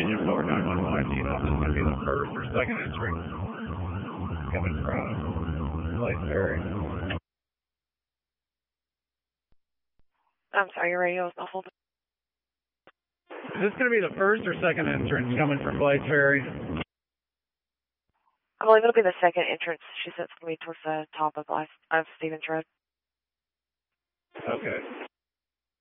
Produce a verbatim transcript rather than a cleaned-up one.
Union four nine one one, do you know if this is going to be the first or second entrance coming from Blythe Ferry? I'm sorry, your radio is muffled. Is this going to be the first or second entrance coming from Blythe Ferry? I believe it'll be the second entrance. She said it's going to be towards the top of, of Stevens Road. Okay.